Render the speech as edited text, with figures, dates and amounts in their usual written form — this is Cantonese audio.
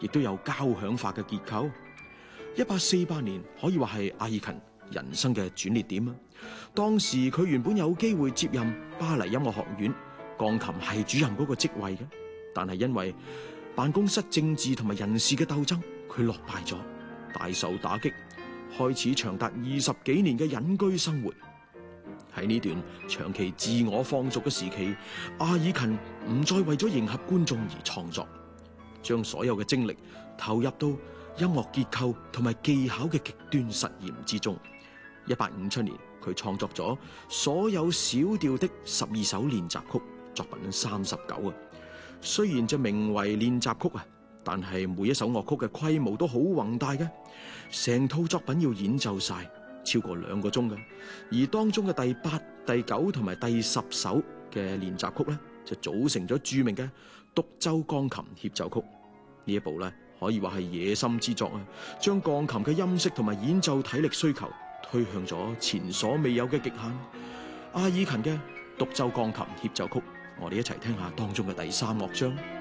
亦都有交響化嘅結構。1848年可以話係阿爾勤人生嘅轉捩點啊！當時佢原本有機會接任巴黎音樂學院鋼琴系主任嗰個職位嘅，但係因為辦公室政治同埋人事嘅鬥爭，佢落敗咗，大受打擊，開始長達20幾年嘅隱居生活。喺呢段長期自我放逐嘅時期，阿爾勤唔再為咗迎合觀眾而創作，將所有嘅精力投入到音樂結構同埋技巧嘅極端實驗之中。1857年，佢創作咗所有小調的12首練習曲，作品39啊。雖然就名為練習曲啊，但係每一首樂曲嘅規模都好宏大嘅，成套作品要演奏晒超過2個鐘嘅。而當中嘅第8、第9同埋第10首嘅練習曲咧，就組成咗著名嘅獨奏鋼琴協奏曲。呢一部咧可以話係野心之作啊，將鋼琴嘅音色同埋演奏體力需求推向咗前所未有嘅極限。阿爾勤嘅獨奏鋼琴協奏曲，我哋一齊聽下當中嘅第3樂章。